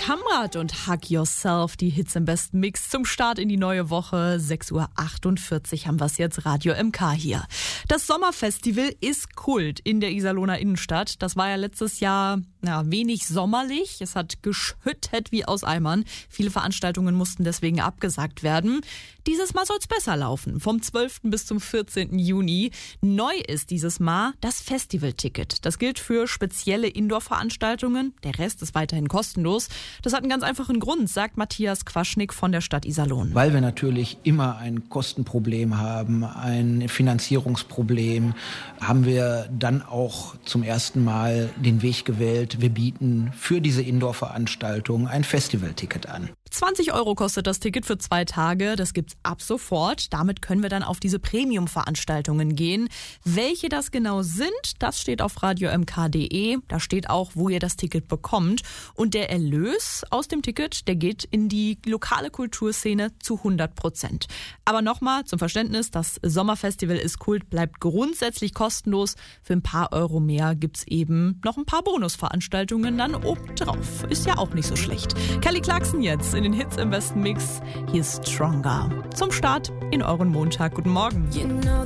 Kamrat und Hug Yourself, die Hits im besten Mix zum Start in die neue Woche. 6.48 Uhr haben wir es jetzt, Radio MK hier. Das Sommerfestival ist Kult in der Iserlohner Innenstadt. Das war ja letztes Jahr wenig sommerlich. Es hat geschüttet wie aus Eimern. Viele Veranstaltungen mussten deswegen abgesagt werden. Dieses Mal soll es besser laufen. Vom 12. bis zum 14. Juni. Neu ist dieses Mal das Festivalticket. Das gilt für spezielle Indoor-Veranstaltungen. Der Rest ist weiterhin kostenlos. Das hat einen ganz einfachen Grund, sagt Matthias Quaschnik von der Stadt Iserlohn. Weil wir natürlich immer ein Kostenproblem haben, ein Finanzierungsproblem, haben wir dann auch zum ersten Mal den Weg gewählt. Wir bieten für diese Indoor-Veranstaltung ein Festivalticket an. 20 € kostet das Ticket für 2 Tage. Das gibt's ab sofort. Damit können wir dann auf diese Premium-Veranstaltungen gehen. Welche das genau sind, das steht auf radiomk.de. Da steht auch, wo ihr das Ticket bekommt. Und der Erlös aus dem Ticket, der geht in die lokale Kulturszene zu 100%. Aber nochmal zum Verständnis, das Sommerfestival ist Kult, bleibt grundsätzlich kostenlos. Für ein paar Euro mehr gibt's eben noch ein paar Bonusveranstaltungen dann obendrauf. Ist ja auch nicht so schlecht. Kelly Clarkson jetzt in den Hits im besten Mix. Hier ist Stronger. Zum Start in euren Montag. Guten Morgen.